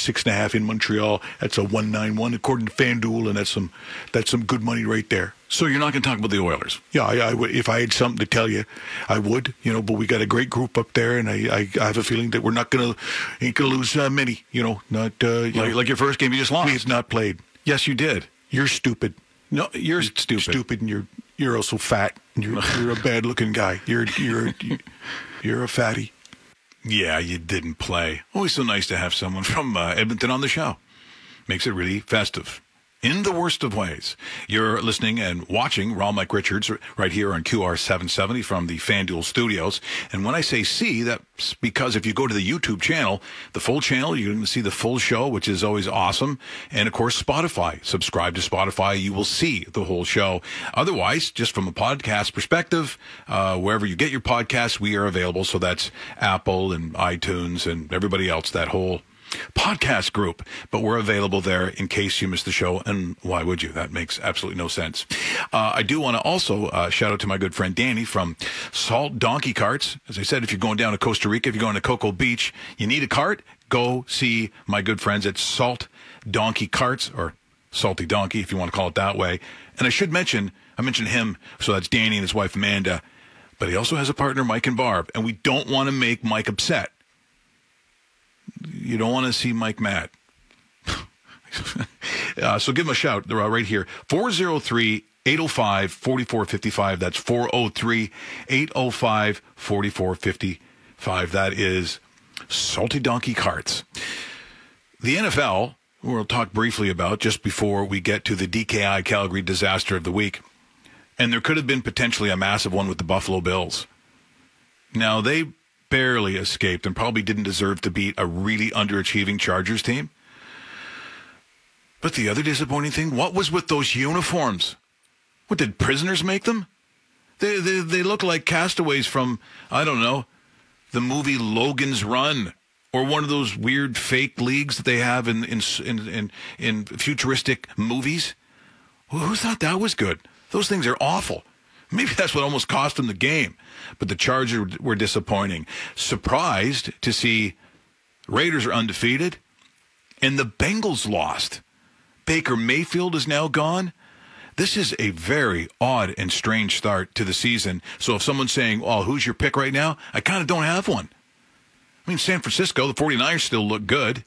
6.5 in Montreal. That's a 191 according to FanDuel, and that's some good money right there. So you're not going to talk about the Oilers? Yeah, I would, if I had something to tell you, I would. But we got a great group up there, and I have a feeling that we're ain't gonna lose many. Like your first game you just lost. We have not played. Yes, you did. You're stupid. No, you're stupid. Stupid, and you're also fat. And you're a bad looking guy. You're a fatty. Yeah, you didn't play. Always so nice to have someone from Edmonton on the show. Makes it really festive. In the worst of ways. You're listening and watching Raw Mike Richards right here on QR 770 from the FanDuel Studios. And when I say see, that's because if you go to the YouTube channel, the full channel, you're going to see the full show, which is always awesome. And, of course, Spotify. Subscribe to Spotify. You will see the whole show. Otherwise, just from a podcast perspective, wherever you get your podcasts, we are available. So that's Apple and iTunes and everybody else, that whole podcast group, but we're available there in case you missed the show, and why would you? That makes absolutely no sense. I do want to also shout out to my good friend Danny from Salt Donkey Carts. As I said, if you're going down to Costa Rica, if you're going to Cocoa Beach, you need a cart, go see my good friends at Salt Donkey Carts, or Salty Donkey, if you want to call it that way. And I mentioned him, so that's Danny and his wife Amanda, but he also has a partner, Mike and Barb, and we don't want to make Mike upset. You don't want to see Mike mad. So give him a shout. They're right here. 403-805-4455. That's 403-805-4455. That is Salty Donkey Carts. The NFL, we'll talk briefly about just before we get to the DKI Calgary disaster of the week. And there could have been potentially a massive one with the Buffalo Bills. Now, they barely escaped and probably didn't deserve to beat a really underachieving Chargers team. But the other disappointing thing, what was with those uniforms? What, did prisoners make them? They look like castaways from, I don't know, the movie Logan's Run, or one of those weird fake leagues that they have in futuristic movies. Who thought that was good? Those things are awful. Maybe that's what almost cost them the game. But the Chargers were disappointing. Surprised to see Raiders are undefeated and the Bengals lost. Baker Mayfield is now gone. This is a very odd and strange start to the season. So if someone's saying, oh, who's your pick right now? I kind of don't have one. I mean, San Francisco, the 49ers still look good.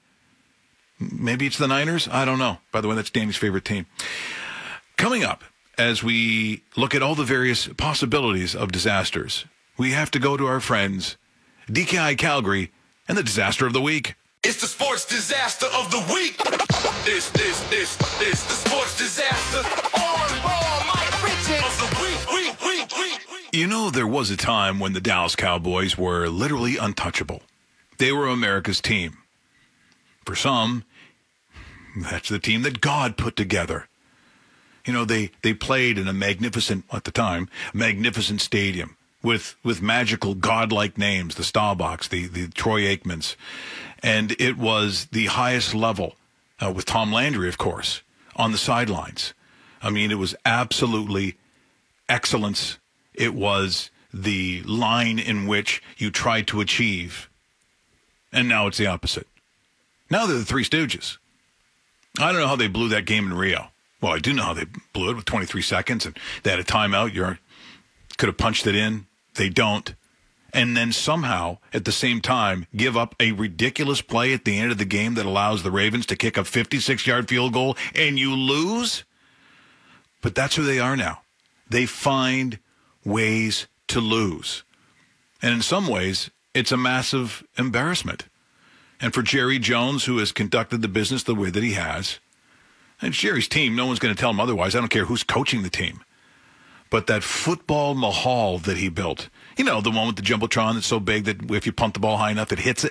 Maybe it's the Niners? I don't know. By the way, that's Danny's favorite team. Coming up, as we look at all the various possibilities of disasters, we have to go to our friends, DKI Calgary, and the disaster of the week. It's the sports disaster of the week. This, the sports disaster on Raw Mike Richards of the week. You know, there was a time when the Dallas Cowboys were literally untouchable. They were America's team. For some, that's the team that God put together. You know, they played in a magnificent, at the time, magnificent stadium with magical godlike names, the Staubachs, the Troy Aikmans. And it was the highest level, with Tom Landry, of course, on the sidelines. I mean, it was absolutely excellence. It was the line in which you tried to achieve. And now it's the opposite. Now they're the Three Stooges. I don't know how they blew that game in Rio. Well, I do know how they blew it with 23 seconds, and they had a timeout. You could have punched it in. They don't. And then somehow, at the same time, give up a ridiculous play at the end of the game that allows the Ravens to kick a 56-yard field goal, and you lose? But that's who they are now. They find ways to lose. And in some ways, it's a massive embarrassment. And for Jerry Jones, who has conducted the business the way that he has, and it's Jerry's team, no one's going to tell him otherwise. I don't care who's coaching the team. But that football mahal that he built, you know, the one with the Jumbotron that's so big that if you punt the ball high enough, it hits it.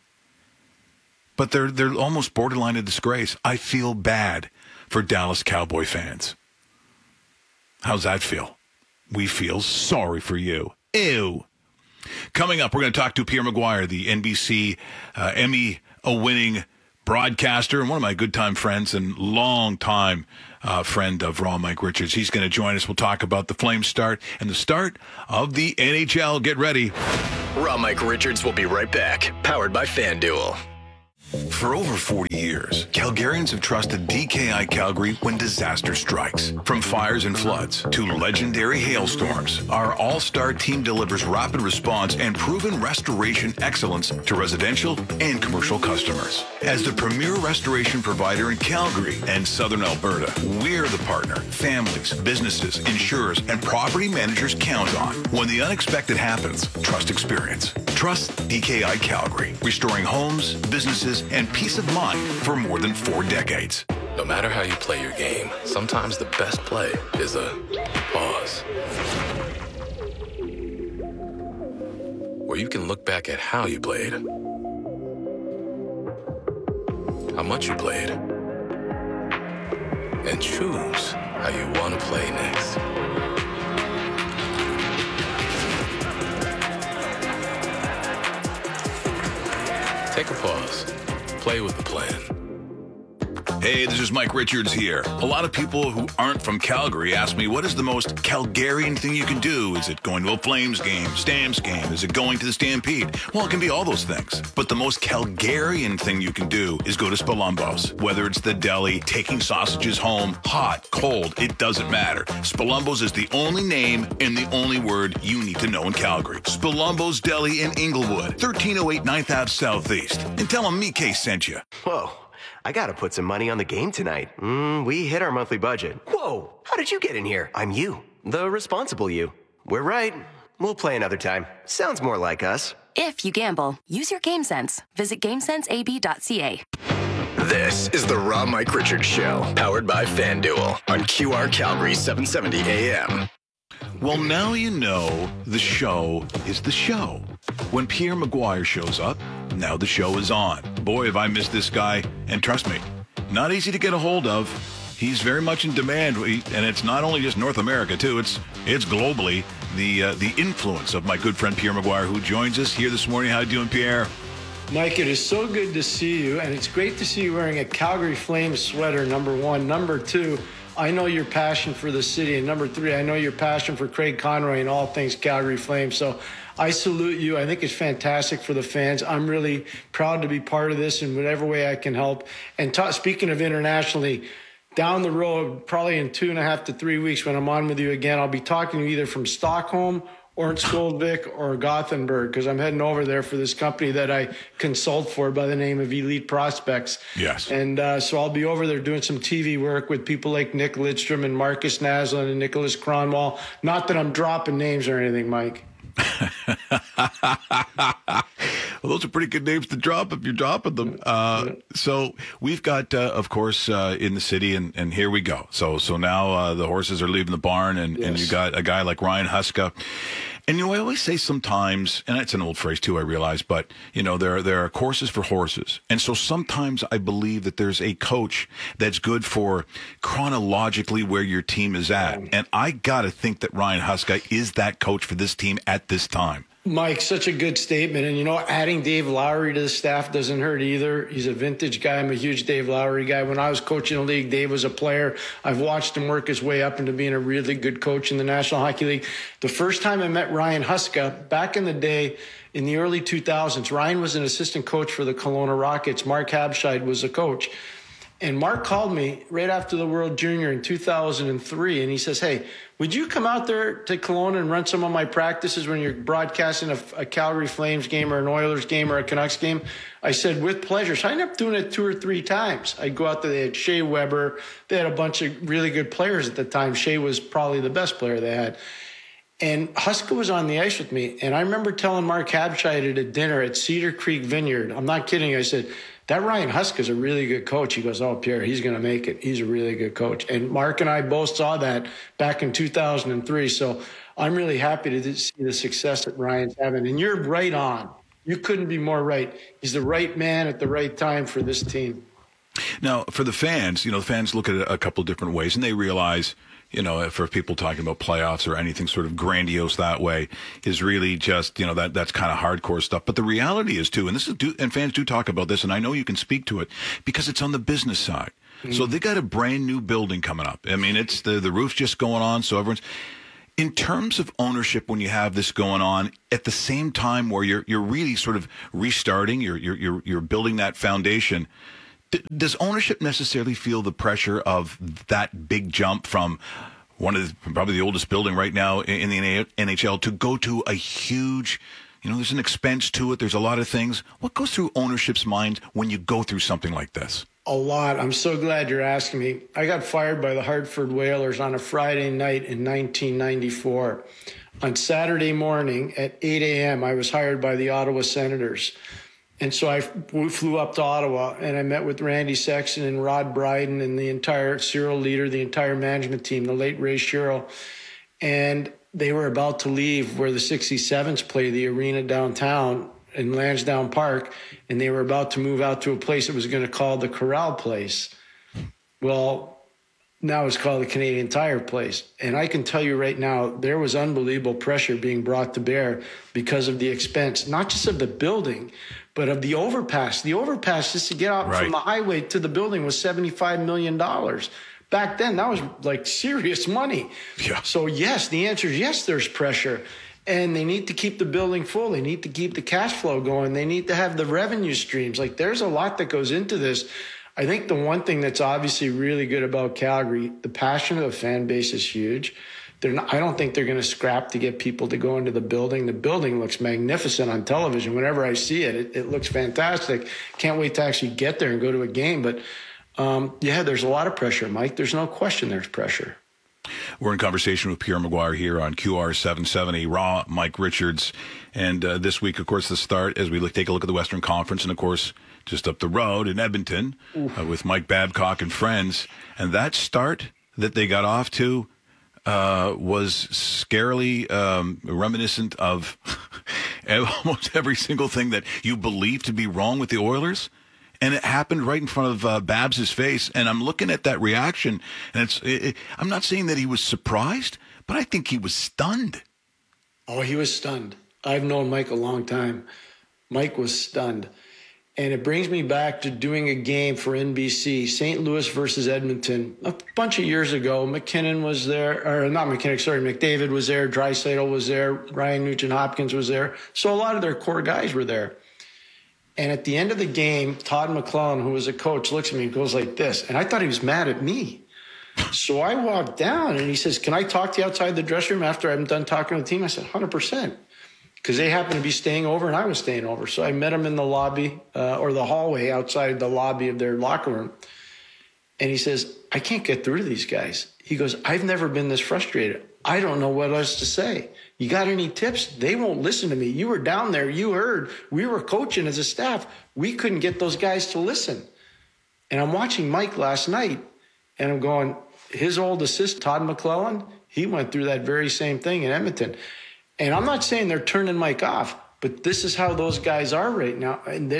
But they're almost borderline a disgrace. I feel bad for Dallas Cowboy fans. How's that feel? We feel sorry for you. Ew. Coming up, we're going to talk to Pierre Maguire, the NBC Emmy-winning broadcaster and one of my good-time friends and long-time friend of Raw Mike Richards. He's going to join us. We'll talk about the Flames start and the start of the NHL. Get ready. Raw Mike Richards will be right back. Powered by FanDuel. For over 40 years, Calgarians have trusted DKI Calgary when disaster strikes. From fires and floods to legendary hailstorms, our all-star team delivers rapid response and proven restoration excellence to residential and commercial customers. As the premier restoration provider in Calgary and Southern Alberta, we're the partner families, businesses, insurers, and property managers count on. When the unexpected happens, trust experience. Trust DKI Calgary, restoring homes, businesses, and peace of mind for more than 4 decades. No matter how you play your game, sometimes the best play is a pause. Where you can look back at how you played, how much you played, and choose how you want to play next. Take a pause. Play with the plan. Hey, this is Mike Richards here. A lot of people who aren't from Calgary ask me, what is the most Calgarian thing you can do? Is it going to a Flames game, Stamps game? Is it going to the Stampede? Well, it can be all those things. But the most Calgarian thing you can do is go to Spalumbo's. Whether it's the deli, taking sausages home, hot, cold, it doesn't matter. Spalumbo's is the only name and the only word you need to know in Calgary. Spalumbo's Deli in Inglewood, 1308 9th Ave Southeast. And tell them Mike sent you. Whoa, I gotta put some money on the game tonight. We hit our monthly budget. Whoa, how did you get in here? I'm you, the responsible you. We're right. We'll play another time. Sounds more like us. If you gamble, use your game sense. Visit GameSenseAB.ca. This is the Raw Mike Richards Show, powered by FanDuel on QR Calgary 770 AM. Well, now you know the show is the show. When Pierre Maguire shows up, now the show is on. Boy, have I missed this guy. And trust me, not easy to get a hold of. He's very much in demand, and it's not only just North America, too. It's globally the influence of my good friend Pierre Maguire, who joins us here this morning. How you doing, Pierre? Mike, it is so good to see you, and it's great to see you wearing a Calgary Flames sweater, number one. Number two, I know your passion for the city, and number three, I know your passion for Craig Conroy and all things Calgary Flames. So I salute you. I think it's fantastic for the fans. I'm really proud to be part of this in whatever way I can help. And speaking of internationally, down the road, probably in 2.5 to 3 weeks when I'm on with you again, I'll be talking to you either from Stockholm, Ørnsköldsvik, or Gothenburg, because I'm heading over there for this company that I consult for by the name of Elite Prospects. Yes. And so I'll be over there doing some TV work with people like Nick Lidstrom and Marcus Naslund and Nicholas Kronwall. Not that I'm dropping names or anything, Mike. Well, those are pretty good names to drop if you're dropping them. So we've got, of course, in the city, and here we go. So now the horses are leaving the barn, and you got a guy like Ryan Huska. And, I always say sometimes, and it's an old phrase too, I realize, but, there are courses for horses. And so sometimes I believe that there's a coach that's good for chronologically where your team is at. And I got to think that Ryan Huska is that coach for this team at this time. Mike, such a good statement. And, adding Dave Lowry to the staff doesn't hurt either. He's a vintage guy. I'm a huge Dave Lowry guy. When I was coaching the league, Dave was a player. I've watched him work his way up into being a really good coach in the National Hockey League. The first time I met Ryan Huska, back in the day, in the early 2000s, Ryan was an assistant coach for the Kelowna Rockets. Mark Habscheid was a coach. And Mark called me right after the World Junior in 2003, and he says, hey, would you come out there to Kelowna and run some of my practices when you're broadcasting a Calgary Flames game or an Oilers game or a Canucks game? I said, with pleasure. So I ended up doing it 2 or 3 times. I'd go out there. They had Shea Weber. They had a bunch of really good players at the time. Shea was probably the best player they had. And Huska was on the ice with me. And I remember telling Mark Habscheid at a dinner at Cedar Creek Vineyard, I'm not kidding, I said, that Ryan Huska is a really good coach. He goes, oh, Pierre, he's going to make it. He's a really good coach. And Mark and I both saw that back in 2003. So I'm really happy to see the success that Ryan's having. And you're right on. You couldn't be more right. He's the right man at the right time for this team. Now, for the fans, the fans look at it a couple of different ways, and they realize, for people talking about playoffs or anything sort of grandiose that way is really just, that's kind of hardcore stuff. But the reality is too, and fans do talk about this, and I know you can speak to it because it's on the business side. Mm-hmm. So they got a brand new building coming up. I mean, it's the roof's just going on. So In terms of ownership, when you have this going on at the same time where you're really sort of restarting, you're building that foundation, does ownership necessarily feel the pressure of that big jump from probably the oldest building right now in the NHL to go to a huge, there's an expense to it, there's a lot of things. What goes through ownership's mind when you go through something like this? A lot. I'm so glad you're asking me. I got fired by the Hartford Whalers on a Friday night in 1994. On Saturday morning at 8 a.m., I was hired by the Ottawa Senators. And so we flew up to Ottawa, and I met with Randy Sexton and Rod Bryden and the entire Cyril Leader, the entire management team, the late Ray Sherrill. And they were about to leave where the 67s play, the arena downtown in Lansdowne Park, and they were about to move out to a place that was going to call the Corral Place. Well, now it's called the Canadian Tire Place. And I can tell you right now, there was unbelievable pressure being brought to bear because of the expense, not just of the building, but of the overpass. The overpass just to get out from the highway to the building was $75 million. Back then, that was like serious money. Yeah. So yes, the answer is yes, there's pressure. And they need to keep the building full. They need to keep the cash flow going. They need to have the revenue streams. Like, there's a lot that goes into this. I think the one thing that's obviously really good about Calgary, the passion of the fan base is huge. I don't think they're going to scrap to get people to go into the building. The building looks magnificent on television. Whenever I see it, it looks fantastic. Can't wait to actually get there and go to a game. But, there's a lot of pressure, Mike. There's no question there's pressure. We're in conversation with Pierre McGuire here on QR 770, Raw, Mike Richards. And this week, of course, the start as we take a look at the Western Conference. And, of course, just up the road in Edmonton with Mike Babcock and friends. And that start that they got off to was scarily reminiscent of almost every single thing that you believe to be wrong with the Oilers. And it happened right in front of Babs' face. And I'm looking at that reaction, and I'm not saying that he was surprised, but I think he was stunned. Oh, he was stunned. I've known Mike a long time. Mike was stunned. And it brings me back to doing a game for NBC, St. Louis versus Edmonton. A bunch of years ago, McKinnon was there, or not McKinnon, sorry, McDavid was there, Draisaitl was there, Ryan Nugent-Hopkins was there. So a lot of their core guys were there. And at the end of the game, Todd McClellan, who was a coach, looks at me and goes like this. And I thought he was mad at me. So I walked down and he says, "Can I talk to you outside the dressing room after I'm done talking to the team?" I said, 100%. Because they happened to be staying over and I was staying over. So I met him in the lobby or the hallway outside the lobby of their locker room. And he says, "I can't get through to these guys." He goes, "I've never been this frustrated. I don't know what else to say. You got any tips? They won't listen to me. You were down there. You heard. We were coaching as a staff. We couldn't get those guys to listen." And I'm watching Mike last night, and I'm going, his old assistant, Todd McClellan, he went through that very same thing in Edmonton. And I'm not saying they're turning Mike off, but this is how those guys are right now. And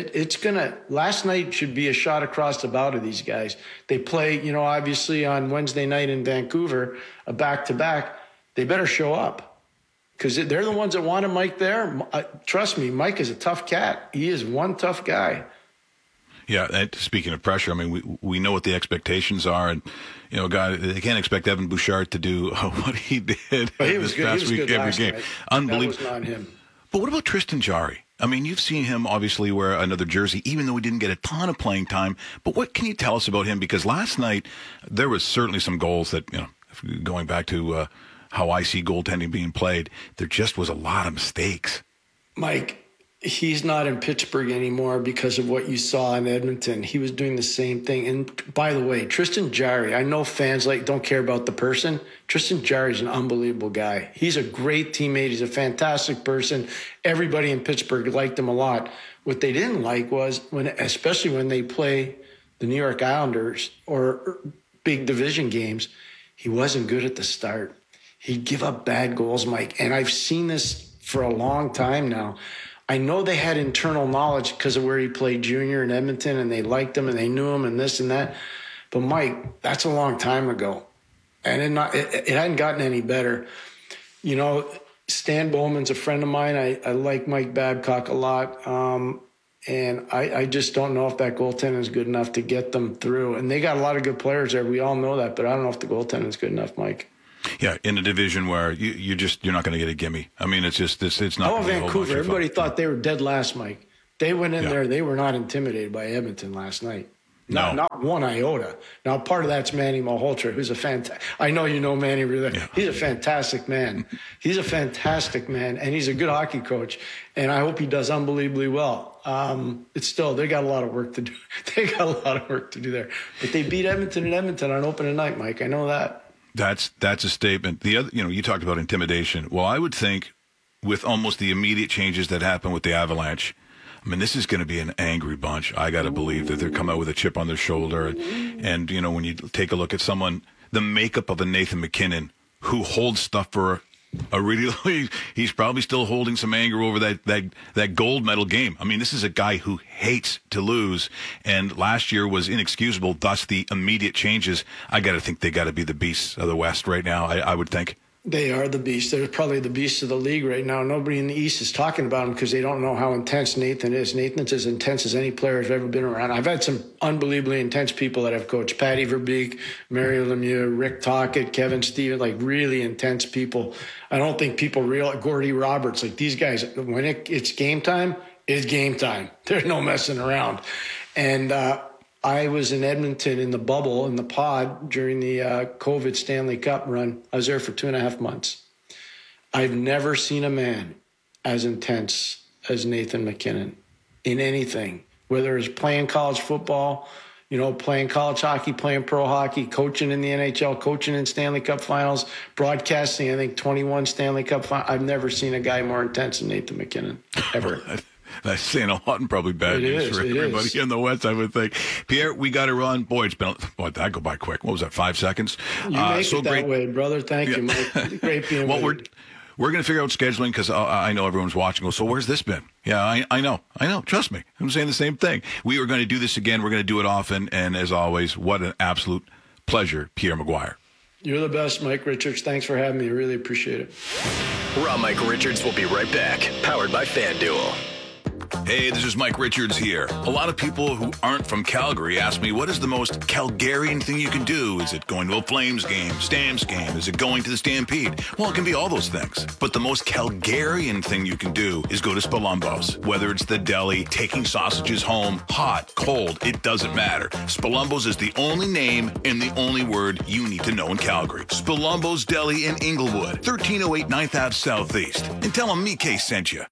last night should be a shot across the bow to these guys. They play, obviously on Wednesday night in Vancouver, a back-to-back. They better show up because they're the ones that wanted Mike there. Trust me, Mike is a tough cat. He is one tough guy. Yeah, and speaking of pressure, I mean, we know what the expectations are, and they can't expect Evan Bouchard to do what he did this past week every game. Night. Unbelievable. That was not him. But what about Tristan Jarry? I mean, you've seen him obviously wear another jersey, even though he didn't get a ton of playing time. But what can you tell us about him? Because last night there was certainly some goals that going back to how I see goaltending being played, there just was a lot of mistakes. Mike, he's not in Pittsburgh anymore because of what you saw in Edmonton. He was doing the same thing. And by the way, Tristan Jarry, I know fans don't care about the person. Tristan Jarry is an unbelievable guy. He's a great teammate. He's a fantastic person. Everybody in Pittsburgh liked him a lot. What they didn't like was especially when they play the New York Islanders or big division games, he wasn't good at the start. He'd give up bad goals, Mike. And I've seen this for a long time now. I know they had internal knowledge because of where he played junior in Edmonton, and they liked him and they knew him and this and that. But, Mike, that's a long time ago. And it hadn't gotten any better. Stan Bowman's a friend of mine. I like Mike Babcock a lot. And I just don't know if that goaltending is good enough to get them through. And they got a lot of good players there. We all know that. But I don't know if the goaltending is good enough, Mike. Yeah, in a division where you're not going to get a gimme. I mean, it's not. Oh, Vancouver. Everybody thought they were dead last, Mike. They went in there. They were not intimidated by Edmonton last night. Not one iota. Now, part of that's Manny Malhotra, who's a fantastic. I know you know Manny really. Yeah. He's a fantastic man. He's a fantastic man, and he's a good hockey coach. And I hope he does unbelievably well. They got a lot of work to do. They got a lot of work to do there. But they beat Edmonton at Edmonton on opening night, Mike. I know that. That's a statement. The other, you talked about intimidation. Well, I would think with almost the immediate changes that happened with the Avalanche, I mean, this is going to be an angry bunch. I got to believe that they're coming out with a chip on their shoulder. And, when you take a look at someone, the makeup of a Nathan MacKinnon who holds stuff for he's probably still holding some anger over that gold medal game. I mean, this is a guy who hates to lose. And last year was inexcusable. Thus, the immediate changes, I got to think they got to be the beasts of the West right now, I would think. They are the beast. They're probably the beast of the league right now. Nobody in the East is talking about him because they don't know how intense Nathan is. Nathan's as intense as any player has ever been around. I've had some unbelievably intense people that have coached. Patty Verbeek, Mario Lemieux, Rick Tocchet, Kevin Stevens, like really intense people. I don't think people realize, Gordy Roberts, like these guys, when it's game time, it's game time. There's no messing around. And I was in Edmonton in the bubble, in the pod, during the COVID Stanley Cup run. I was there for 2.5 months. I've never seen a man as intense as Nathan MacKinnon in anything, whether it's playing college football, playing college hockey, playing pro hockey, coaching in the NHL, coaching in Stanley Cup finals, broadcasting, I think, 21 Stanley Cup finals. I've never seen a guy more intense than Nathan MacKinnon, ever. That's saying a lot and probably bad news for everybody in the West, I would think. Pierre, we got to run. Boy, that go by quick. What was that, 5 seconds? You make it that way, brother. Thank you, Mike. Great being with you. We're going to figure out scheduling because I know everyone's watching. So where's this been? Yeah, I know. Trust me. I'm saying the same thing. We are going to do this again. We're going to do it often. And as always, what an absolute pleasure, Pierre McGuire. You're the best, Mike Richards. Thanks for having me. I really appreciate it. Raw Mike Richards will be right back. Powered by FanDuel. Hey, this is Mike Richards here. A lot of people who aren't from Calgary ask me, what is the most Calgarian thing you can do? Is it going to a Flames game, Stamps game? Is it going to the Stampede? Well, it can be all those things. But the most Calgarian thing you can do is go to Spalumbo's. Whether it's the deli, taking sausages home, hot, cold, it doesn't matter. Spalumbo's is the only name and the only word you need to know in Calgary. Spalumbo's Deli in Inglewood, 1308 9th Ave Southeast. And tell them Mike sent you.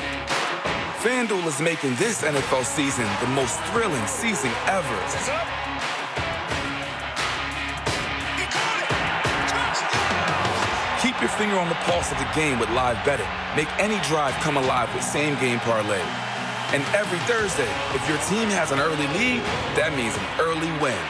FanDuel is making this NFL season the most thrilling season ever. Keep your finger on the pulse of the game with live betting. Make any drive come alive with same-game parlay. And every Thursday, if your team has an early lead, that means an early win.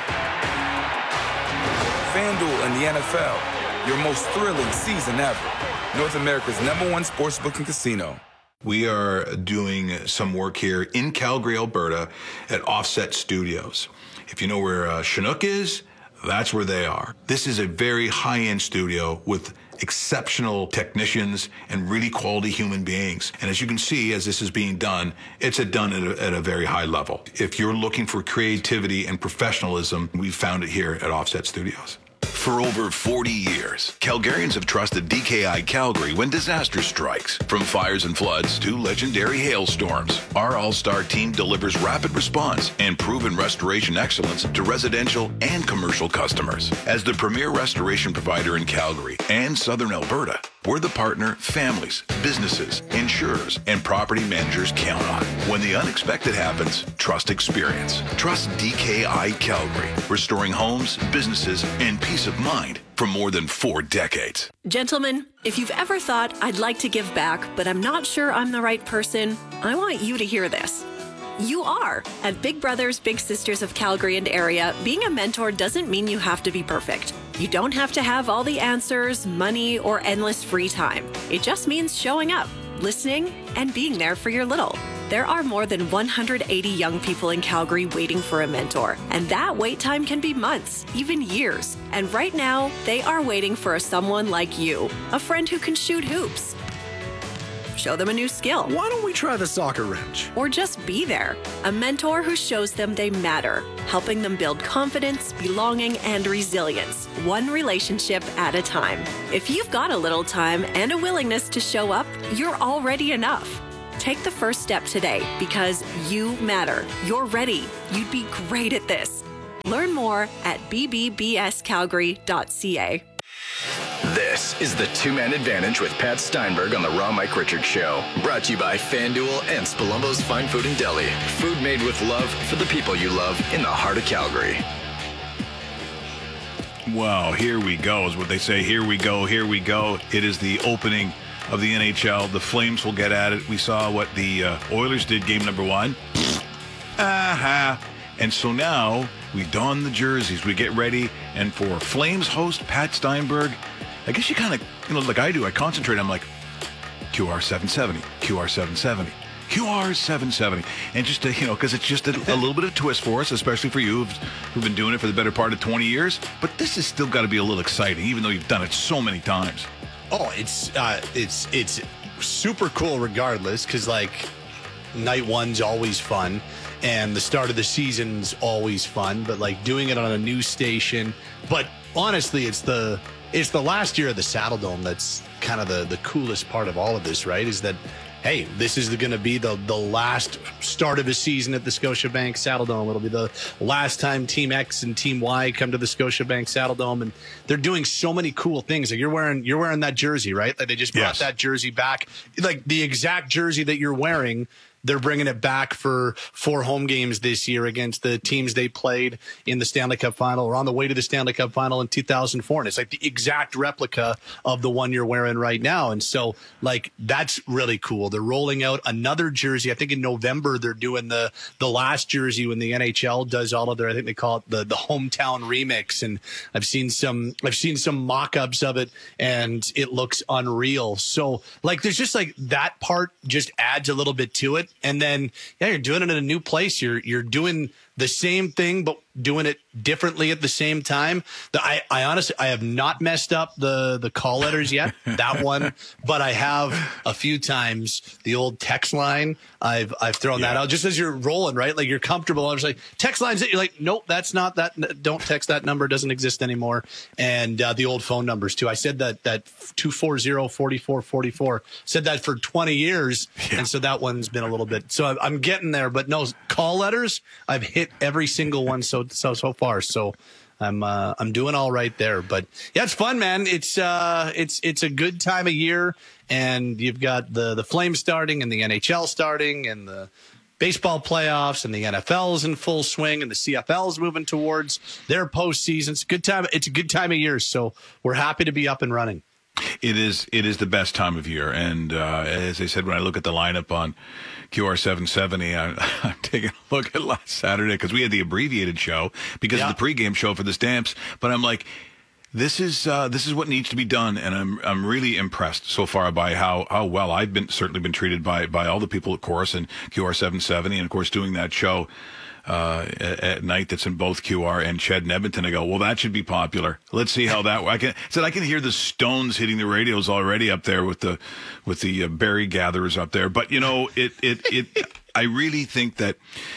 FanDuel and the NFL, your most thrilling season ever. North America's #1 sportsbook and casino. We are doing some work here in Calgary, Alberta at Offset Studios. If you know where Chinook is, that's where they are. This is a very high-end studio with exceptional technicians and really quality human beings. And as you can see, as this is being done, it's done at a very high level. If you're looking for creativity and professionalism, we've found it here at Offset Studios. For over 40 years, Calgarians have trusted DKI Calgary when disaster strikes. From fires and floods to legendary hailstorms, our all-star team delivers rapid response and proven restoration excellence to residential and commercial customers. As the premier restoration provider in Calgary and Southern Alberta, we're the partner families, businesses, insurers, and property managers count on. When the unexpected happens, trust experience. Trust DKI Calgary, restoring homes, businesses, and peace of mind for more than 4 decades. Gentlemen, if you've ever thought, I'd like to give back, but I'm not sure I'm the right person, I want you to hear this. You are. At Big Brothers Big Sisters of Calgary and area, being a mentor doesn't mean you have to be perfect. You don't have to have all the answers, money, or endless free time. It just means showing up, listening, and being there for your little. There are more than 180 young people in Calgary waiting for a mentor, and that wait time can be months, even years. And right now, they are waiting for someone like you, a friend who can shoot hoops, show them a new skill. Why don't we try the soccer wrench? Or just be there. A mentor who shows them they matter, helping them build confidence, belonging, and resilience, one relationship at a time. If you've got a little time and a willingness to show up, you're already enough. Take the first step today because you matter. You're ready. You'd be great at this. Learn more at bbbscalgary.ca. This is the Two-Man Advantage with Pat Steinberg on the Raw Mike Richards Show. Brought to you by FanDuel and Spalumbo's Fine Food and Deli. Food made with love for the people you love in the heart of Calgary. Well, here we go is what they say. Here we go. Here we go. It is the opening of the NHL. The Flames will get at it. We saw what the Oilers did game number 1. And so now we don the jerseys. We get ready. And for Flames host Pat Steinberg, I guess you kind of, like I do, I concentrate. I'm like, QR 770, QR 770, QR 770. And just to, because it's just a little bit of twist for us, especially for you who've been doing it for the better part of 20 years. But this has still got to be a little exciting, even though you've done it so many times. Oh, it's super cool regardless, because night one's always fun and the start of the season's always fun, but doing it on a new station. But honestly, it's the last year of the Saddle Dome that's kind of the coolest part of all of this, right? Is that, hey, this is going to be the last start of a season at the Scotiabank Saddle Dome. It'll be the last time Team X and Team Y come to the Scotiabank Saddle Dome, and they're doing so many cool things. You're wearing that jersey, right? They just brought that jersey back, the exact jersey that you're wearing. They're bringing it back for 4 home games this year against the teams they played in the Stanley Cup Final or on the way to the Stanley Cup Final in 2004. And it's the exact replica of the one you're wearing right now. And so, that's really cool. They're rolling out another jersey. I think in November they're doing the last jersey when the NHL does all of their, I think they call it the hometown remix. And I've seen some mock-ups of it, and it looks unreal. So, there's just that part just adds a little bit to it. And then, you're doing it in a new place. You're doing the same thing, but doing it differently at the same time. I honestly, I have not messed up the call letters yet, that one, but I have a few times. The old text line, I've thrown that out just as you're rolling, right? You're comfortable. I was text lines, you're nope, that's not that. Don't text that number. Doesn't exist anymore. And the old phone numbers too. I said that 240-4444, said that for 20 years. Yeah. And so that one's been a little bit, so I'm getting there, but no, call letters, I've hit every single one so far. So I'm doing all right there. But yeah, it's fun, man. It's a good time of year, and you've got the Flames starting and the NHL starting and the baseball playoffs and the NFL's in full swing and the CFL's moving towards their postseason. It's a good time. It's a good time of year. So we're happy to be up and running. It is the best time of year. And as I said, when I look at the lineup on QR 770, I'm taking a look at last Saturday because we had the abbreviated show because of the pregame show for the Stamps. But I'm like, this is what needs to be done, and I'm really impressed so far by how well I've certainly been treated by all the people at Chorus and QR 770, and of course doing that show at night that's in both QR and Ched and Edmonton. I go, well, that should be popular. Let's see how that. I can hear the Stones hitting the radios already up there with the berry gatherers up there. But I really think that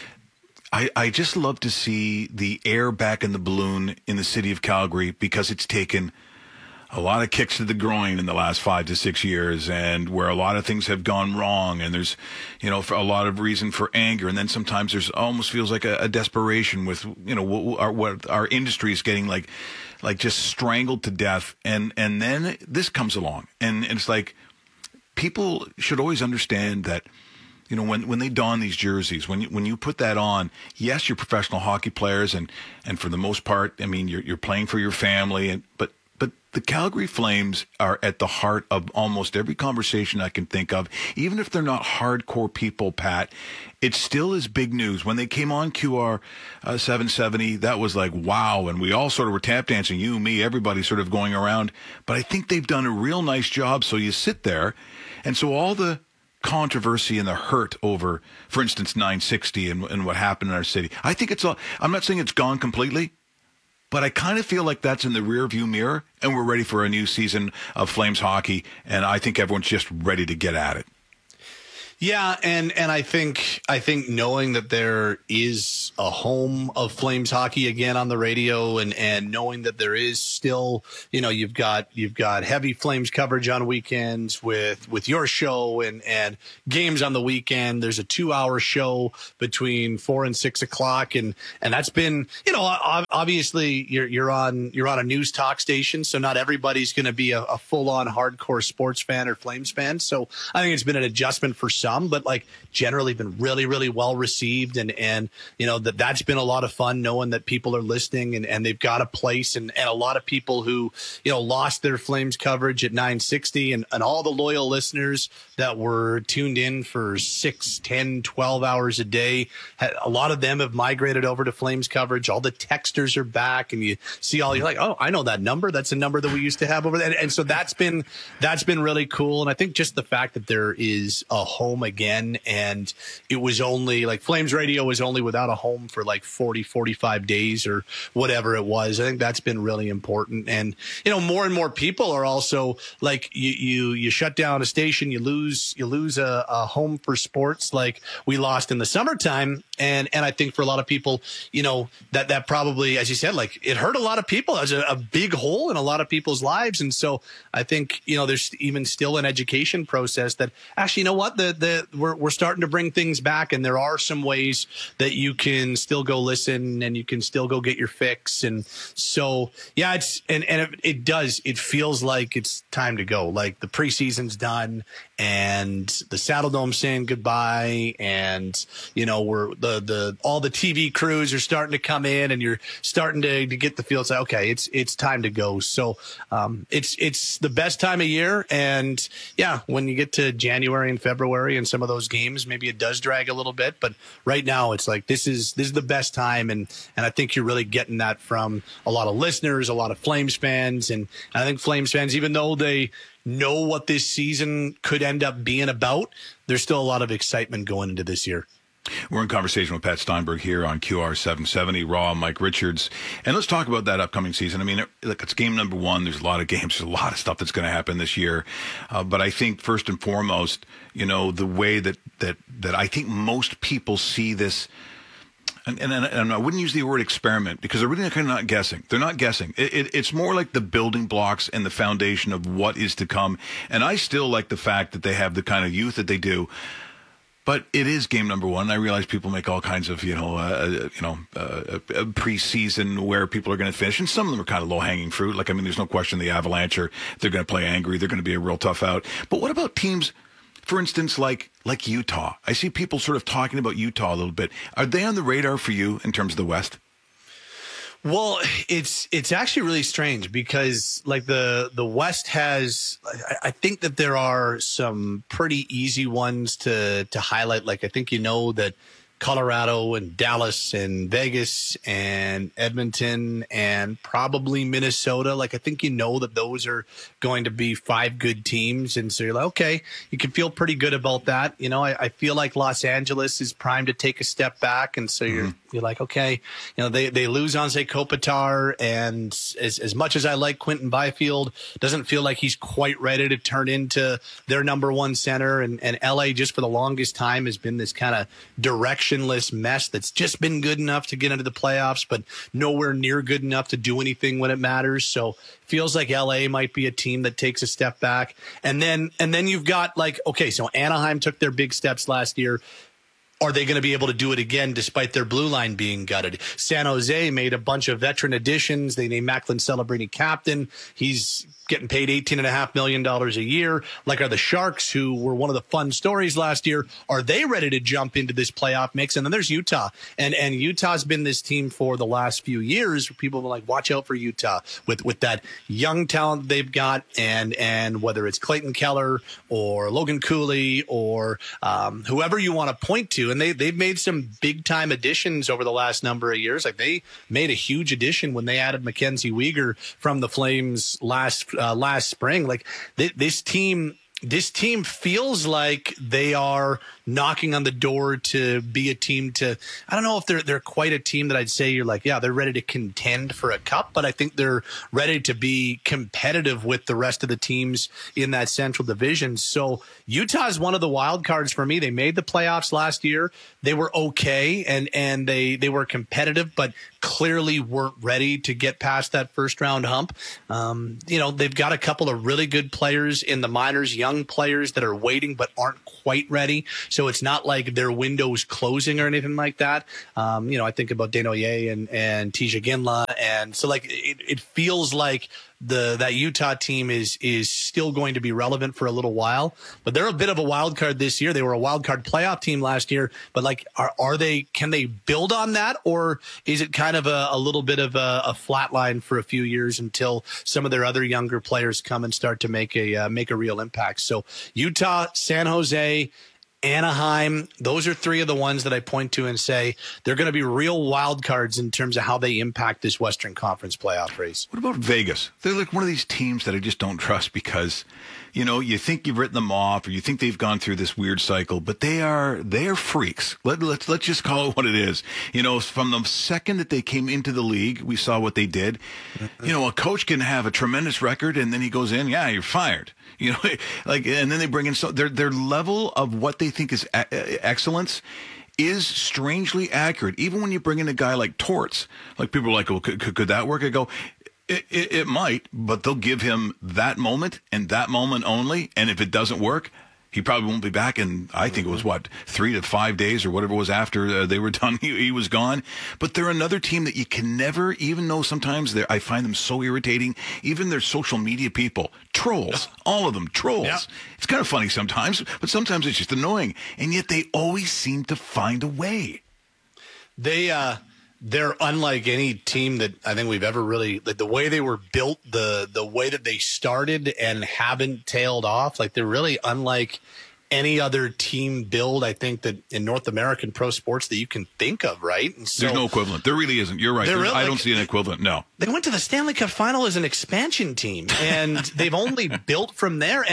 I just love to see the air back in the balloon in the city of Calgary, because it's taken a lot of kicks to the groin in the last 5 to 6 years, and where a lot of things have gone wrong, and there's, for a lot of reason for anger, and then sometimes there's almost feels like a desperation with, what our industry is getting like just strangled to death, and then this comes along, and it's people should always understand that. When they don these jerseys, when you put that on, yes, you're professional hockey players, and for the most part, I mean, you're playing for your family, but the Calgary Flames are at the heart of almost every conversation I can think of. Even if they're not hardcore people, Pat, it still is big news. When they came on QR 770, that was like, wow. And we all sort of were tap dancing, you, me, everybody sort of going around. But I think they've done a real nice job. So you sit there, and so all the controversy and the hurt over, for instance, 960 and what happened in our city, I think it's all, I'm not saying it's gone completely, but I kind of feel like that's in the rearview mirror, and we're ready for a new season of Flames hockey, and I think everyone's just ready to get at it. Yeah, and I think knowing that there is a home of Flames hockey again on the radio, and knowing that there is still, you've got heavy Flames coverage on weekends with your show and games on the weekend. There's a 2-hour show between 4 and 6 o'clock, and that's been, obviously you're on a news talk station, so not everybody's going to be a full on hardcore sports fan or Flames fan. So I think it's been an adjustment for some, but like generally been really, really well received. And that's been a lot of fun knowing that people are listening and they've got a place, and a lot of people who, lost their Flames coverage at 960 and all the loyal listeners that were tuned in for 6, 10, 12 hours a day. A lot of them have migrated over to Flames coverage. All the texters are back, and you see you're like, oh, I know that number. That's a number that we used to have over there. And so that's been really cool. And I think just the fact that there is a home again, and it was only like Flames radio was only without a home for like 40, 45 days or whatever it was. I think that's been really important. And, more and more people are also like, you shut down a station, you lose a home for sports like we lost in the summertime. And I think for a lot of people, that probably, as you said, like it hurt a lot of people. It was a big hole in a lot of people's lives. And so I think, there's even still an education process that actually, you know what, we're starting to bring things back. And there are some ways that you can still go listen and you can still go get your fix. And so, yeah, it feels like it's time to go. Like the preseason's done and the Saddle Dome's saying goodbye. And, we're all the TV crews are starting to come in, and you're starting to get the feel. It's like, okay, it's time to go. So, it's the best time of year. And yeah, when you get to January and February and some of those games, maybe it does drag a little bit, but right now it's like, this is the best time. And I think you're really getting that from a lot of listeners, a lot of Flames fans. And I think Flames fans, even though they know what this season could end up being about, there's still a lot of excitement going into this year. We're in conversation with Pat Steinberg here on QR 770, Raw, Mike Richards. And let's talk about that upcoming season. I mean, look, it's game number 1. There's a lot of games. There's a lot of stuff that's going to happen this year. But I think first and foremost, the way that I think most people see this, and I wouldn't use the word experiment because they're really kind of not guessing. They're not guessing. It's more like the building blocks and the foundation of what is to come. And I still like the fact that they have the kind of youth that they do. But it is game number 1. I realize people make all kinds of, preseason where people are going to finish, and some of them are kind of low-hanging fruit. Like, I mean, there's no question the Avalanche they're going to play angry. They're going to be a real tough out. But what about teams, for instance, like Utah? I see people sort of talking about Utah a little bit. Are they on the radar for you in terms of the West? Well, it's actually really strange because like the West has, I think that there are some pretty easy ones to highlight. Like I think that Colorado and Dallas and Vegas and Edmonton and probably Minnesota. Like I think that those are going to be 5 good teams. And so you're like, okay, you can feel pretty good about that. I feel like Los Angeles is primed to take a step back. And so you're like, okay, they lose on say Kopitar, and as much as I like Quentin Byfield, doesn't feel like he's quite ready to turn into their number 1 center. And LA just for the longest time has been this kind of directionless mess that's just been good enough to get into the playoffs, but nowhere near good enough to do anything when it matters. So feels like LA might be a team that takes a step back. And then you've got like, okay, so Anaheim took their big steps last year. Are they going to be able to do it again despite their blue line being gutted? San Jose made a bunch of veteran additions. They named Macklin Celebrini captain. He's getting paid $18.5 million a year. Like are the Sharks, who were one of the fun stories last year, are they ready to jump into this playoff mix? And then there's Utah. And Utah's been this team for the last few years. People are like, watch out for Utah with that young talent they've got. And whether it's Clayton Keller or Logan Cooley or whoever you want to point to. And they've made some big time additions over the last number of years. Like they made a huge addition when they added Mackenzie Weegar from the Flames last spring. Like this team, this team feels like they are knocking on the door to be a team to, I don't know if they're quite a team that I'd say you're like, yeah, they're ready to contend for a cup, but I think they're ready to be competitive with the rest of the teams in that Central Division. So Utah is one of the wild cards for me. They made the playoffs last year. They were okay and they were competitive, but clearly weren't ready to get past that first round hump. They've got a couple of really good players in the minors, young players that are waiting but aren't quite ready. So it's not like their window's closing or anything like that. I think about Desnoyers and Tisha Ginla. And so like it feels like that Utah team is still going to be relevant for a little while, but they're a bit of a wild card this year. They were a wild card playoff team last year, but like, can they build on that, or is it kind of a little bit of a flat line for a few years until some of their other younger players come and start to make a real impact? So Utah, San Jose, Anaheim, those are three of the ones that I point to and say they're going to be real wild cards in terms of how they impact this Western Conference playoff race. What about Vegas? They're like one of these teams that I just don't trust because, you think you've written them off or you think they've gone through this weird cycle, but they are freaks. Let's just call it what it is. From the second that they came into the league, we saw what they did. A coach can have a tremendous record and then he goes in, yeah, you're fired. And then they bring in their level of what they think is excellence is strangely accurate. Even when you bring in a guy like Torts, like people are like, well, could that work? I go, it might, but they'll give him that moment and that moment only. And if it doesn't work, he probably won't be back in, I think it was 3 to 5 days or whatever it was after they were done. He was gone. But they're another team that you can never, even though sometimes I find them so irritating, even their social media people, trolls, all of them, trolls. Yeah. It's kind of funny sometimes, but sometimes it's just annoying. And yet they always seem to find a way. They're unlike any team that I think we've ever really, like the way they were built, the way that they started and haven't tailed off, like they're really unlike any other team build, I think, that in North American pro sports that you can think of, right? And so, there's no equivalent. There really isn't. You're right. I don't see an equivalent, no. They went to the Stanley Cup final as an expansion team, and they've only built from there.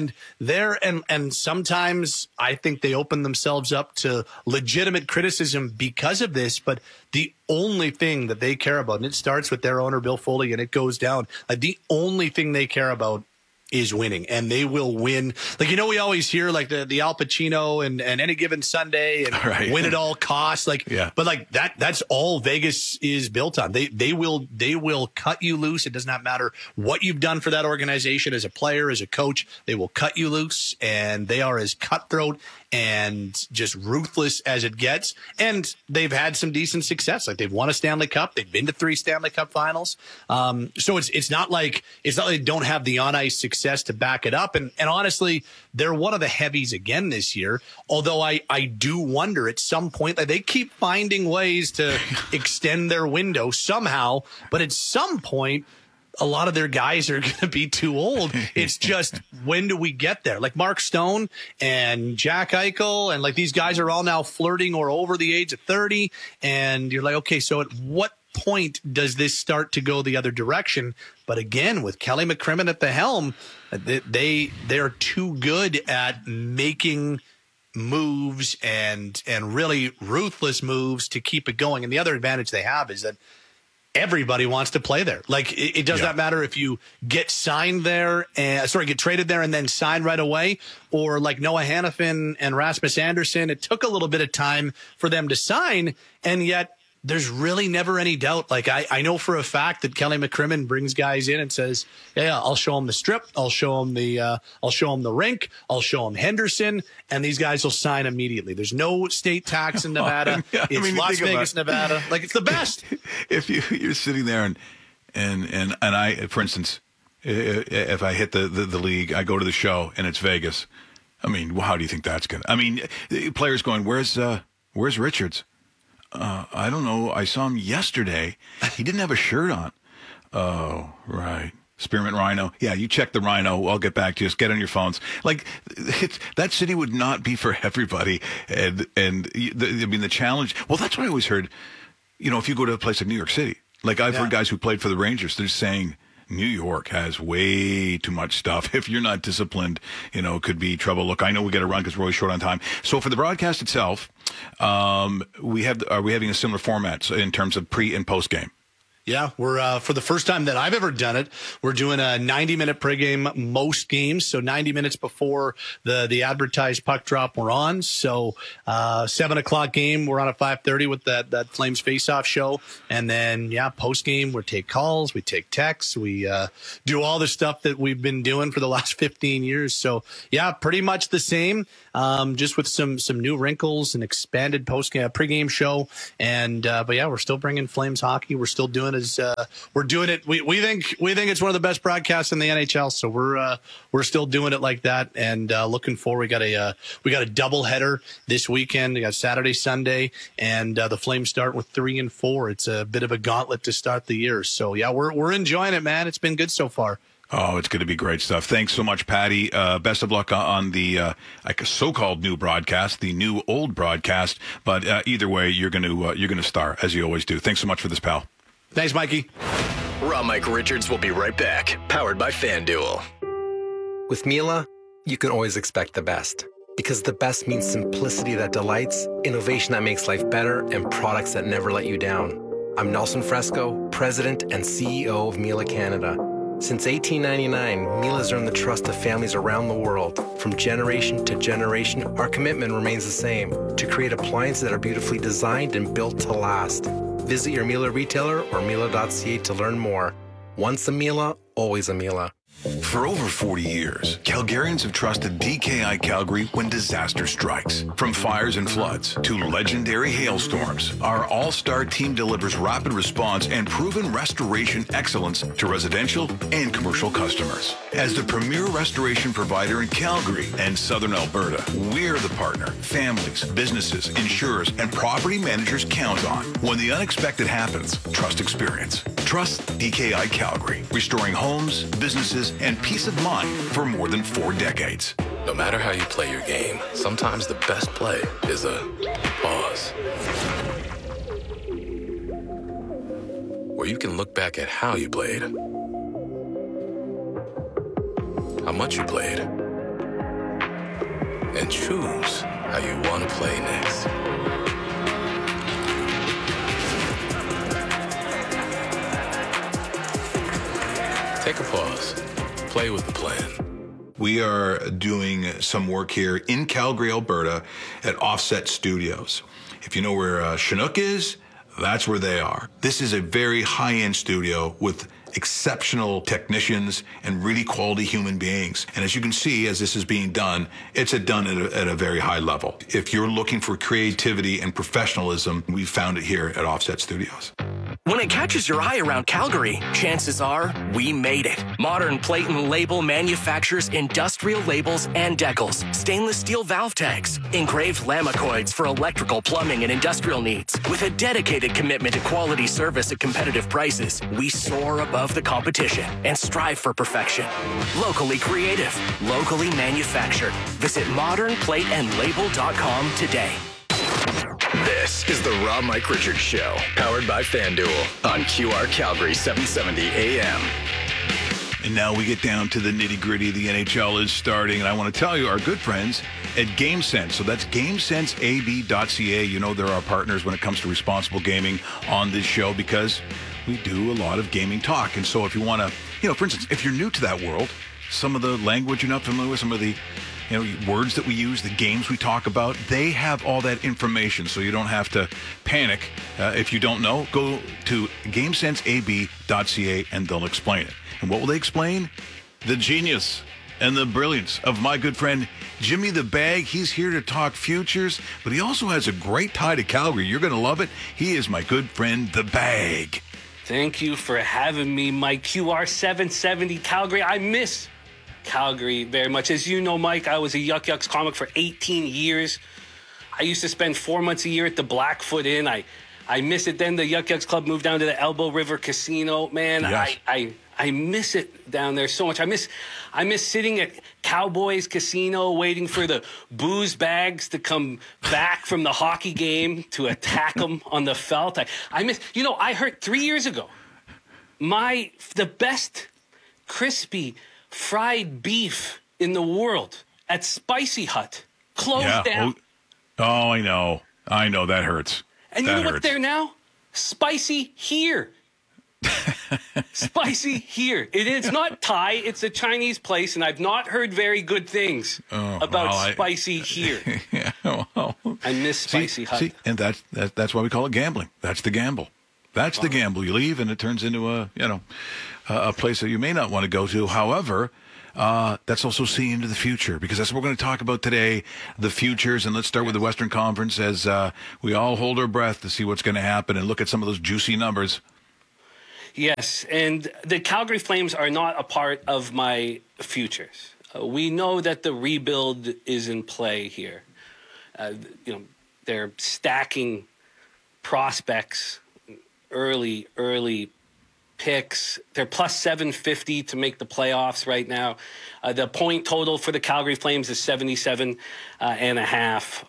And sometimes I think they open themselves up to legitimate criticism because of this, but the only thing that they care about, and it starts with their owner, Bill Foley, and it goes down, the only thing they care about is winning, and they will win. Like, we always hear like the Al Pacino and Any Given Sunday and right. Win at all costs. Like, yeah. But like that's all Vegas is built on. They will cut you loose. It does not matter what you've done for that organization as a player, as a coach. They will cut you loose, and they are as cutthroat and just ruthless as it gets. And they've had some decent success. Like, they've won a Stanley Cup. They've been to 3 Stanley Cup finals. So it's not like they don't have the on ice success to back it up. And honestly, they're one of the heavies again this year. Although I do wonder at some point, like, they keep finding ways to extend their window somehow. But at some point, a lot of their guys are going to be too old. It's just, when do we get there? Like Mark Stone and Jack Eichel, and like these guys are all now flirting or over the age of 30. And you're like, okay, so at what point does this start to go the other direction? But again, with Kelly McCrimmon at the helm, they're too good at making moves and really ruthless moves to keep it going. And the other advantage they have is that everybody wants to play there. Like, it does not matter if you get signed there, get traded there and then signed right away, or like Noah Hannafin and Rasmus Anderson. It took a little bit of time for them to sign, and yet there's really never any doubt. Like, I know for a fact that Kelly McCrimmon brings guys in and says, yeah, I'll show them the strip. I'll show them the rink. I'll show them Henderson, and these guys will sign immediately. There's no state tax in Nevada. It's Las Vegas, Nevada. Like, it's the best. If you're sitting there and I, for instance, if I hit the league, I go to the show and it's Vegas. I mean, how do you think that's going to, I mean, players going, where's Richards? I don't know. I saw him yesterday. He didn't have a shirt on. Oh, right. Spearmint Rhino. Yeah, you check the Rhino. I'll get back to you. Just get on your phones. Like, that city would not be for everybody. And the challenge. Well, that's what I always heard. If you go to a place like New York City, like I've heard guys who played for the Rangers, they're saying, New York has way too much stuff. If you're not disciplined, it could be trouble. Look, I know we got to run because we're always short on time. So for the broadcast itself, are we having a similar format in terms of pre and post game? Yeah, we're for the first time that I've ever done it, we're doing a 90-minute pregame most games. So 90 minutes before the advertised puck drop, we're on. So 7 o'clock game, we're on at 5:30 with that Flames face-off show. And then, post game, we take calls, we take texts, we do all the stuff that we've been doing for the last 15 years. So, pretty much the same, just with some new wrinkles and expanded pregame show. And but we're still bringing Flames hockey. We're still doing we're doing it. We think it's one of the best broadcasts in the NHL. So we're still doing it like that, and looking forward. We got a double header this weekend. We got Saturday, Sunday, and the Flames start with 3 and 4. It's a bit of a gauntlet to start the year. So we're enjoying it, man. It's been good so far. Oh, it's going to be great stuff. Thanks so much, Patty. Best of luck on the so-called new broadcast, the new old broadcast. But either way, you're going to star as you always do. Thanks so much for this, pal. Thanks, Mikey. Raw Mike Richards will be right back, powered by FanDuel. With Miele, you can always expect the best. Because the best means simplicity that delights, innovation that makes life better, and products that never let you down. I'm Nelson Fresco, President and CEO of Miele Canada. Since 1899, Miele has earned the trust of families around the world. From generation to generation, our commitment remains the same, to create appliances that are beautifully designed and built to last. Visit your Miele retailer or Miele.ca to learn more. Once a Miele, always a Miele. For over 40 years, Calgarians have trusted DKI Calgary when disaster strikes. From fires and floods to legendary hailstorms, our all-star team delivers rapid response and proven restoration excellence to residential and commercial customers. As the premier restoration provider in Calgary and Southern Alberta, we're the partner families, businesses, insurers, and property managers count on. When the unexpected happens, trust experience. Trust DKI Calgary, restoring homes, businesses, and peace of mind for more than 4 decades. No matter how you play your game, sometimes the best play is a pause. Where you can look back at how you played, how much you played, and choose how you want to play next. Take a pause. Play with the plan. We are doing some work here in Calgary, Alberta at Offset Studios. If you know where Chinook is, that's where they are. This is a very high-end studio with exceptional technicians and really quality human beings. And as you can see, as this is being done, it's done at a very high level. If you're looking for creativity and professionalism, we found it here at Offset Studios. When it catches your eye around Calgary, chances are we made it. Modern Plate and Label manufactures industrial labels and decals, stainless steel valve tags, engraved lamecoids for electrical, plumbing, and industrial needs. With a dedicated commitment to quality service at competitive prices, we soar above the competition and strive for perfection. Locally creative, locally manufactured. Visit modernplateandlabel.com today. This is the Raw Mike Richards Show, powered by FanDuel on QR Calgary 770 AM. And now we get down to the nitty-gritty. The NHL is starting, and I want to tell you, our good friends at GameSense. So that's GameSenseAB.ca. You know they're our partners when it comes to responsible gaming on this show because we do a lot of gaming talk. And so if you want to, for instance, if you're new to that world, some of the language you're not familiar with, some of the words that we use, the games we talk about, they have all that information, so you don't have to panic. If you don't know, go to GameSenseAB.ca and they'll explain it. And what will they explain? The genius and the brilliance of my good friend Jimmy the Bag. He's here to talk futures, but he also has a great tie to Calgary. You're going to love it. He is my good friend, the Bag. Thank you for having me, my QR 770 Calgary. I miss Calgary very much. As you know, Mike, I was a Yuck Yucks comic for 18 years. I used to spend 4 months a year at the Blackfoot Inn. I miss it. Then the Yuck Yucks Club moved down to the Elbow River Casino. Man, yes. I miss it down there so much. I miss sitting at Cowboys Casino waiting for the booze bags to come back from the hockey game to attack them on the felt. I miss, I heard 3 years ago, the best crispy fried beef in the world at Spicy Hut closed down. Oh, I know. That hurts. And you know what's there now? Spicy Here. Spicy Here. It's not Thai. It's a Chinese place, and I've not heard very good things about Spicy Here. Yeah, well, I miss Spicy Hut. And that's why we call it gambling. That's the gamble. That's the gamble. You leave, and it turns into a place that you may not want to go to. However, that's also seeing into the future, because that's what we're going to talk about today, the futures. And let's start with the Western Conference as we all hold our breath to see what's going to happen and look at some of those juicy numbers. Yes, and the Calgary Flames are not a part of my futures. We know that the rebuild is in play here. They're stacking prospects, early picks. They're plus 750 to make the playoffs right now. The point total for the Calgary Flames is 77 and a half.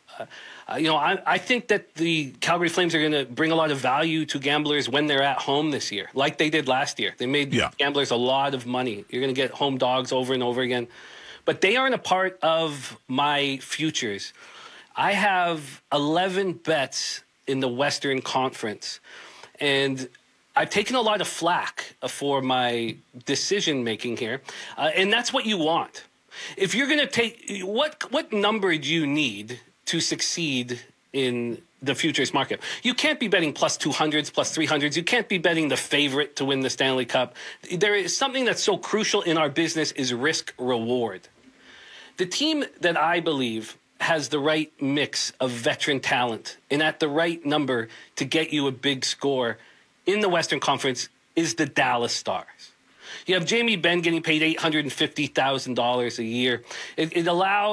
I think that the Calgary Flames are going to bring a lot of value to gamblers when they're at home this year, like they did last year. They made gamblers a lot of money. You're going to get home dogs over and over again. But they aren't a part of my futures. I have 11 bets in the Western Conference, and I've taken a lot of flack for my decision-making here, and that's what you want. If you're going to take – what number do you need to succeed in the futures market? You can't be betting plus 200s, plus 300s. You can't be betting the favorite to win the Stanley Cup. There is something that's so crucial in our business is risk-reward. The team that I believe has the right mix of veteran talent and at the right number to get you a big score in the Western Conference is the Dallas Stars. You have Jamie Benn getting paid $850,000 a year. It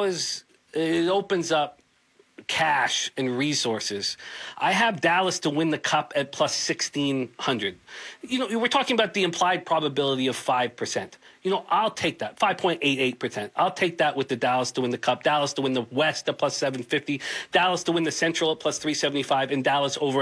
opens up cash and resources. I have Dallas to win the cup at plus 1,600. We're talking about the implied probability of 5%. I'll take that, 5.88%. I'll take that with the Dallas to win the cup, Dallas to win the West at plus 750, Dallas to win the Central at plus 375, and Dallas over